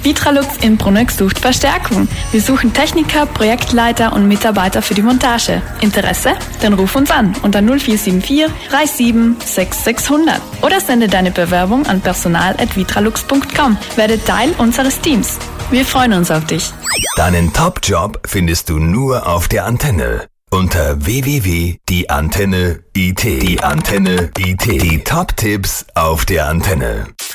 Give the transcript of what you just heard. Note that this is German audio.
Vitralux in Bruneck sucht Verstärkung. Wir suchen Techniker, Projektleiter und Mitarbeiter für die Montage. Interesse? Dann ruf uns an unter 0474 37 6600 oder sende deine Bewerbung an personal@vitralux.com. Werde Teil unseres Teams. Wir freuen uns auf dich. Deinen Top-Job findest du nur auf der Antenne. Unter www.dieantenne.it. Die Top-Tipps auf der Antenne.